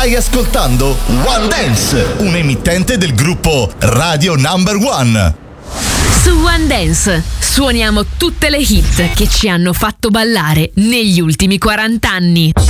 Stai ascoltando One Dance, un emittente del gruppo Radio Number One. Su One Dance suoniamo tutte le hit che ci hanno fatto ballare negli ultimi 40 anni.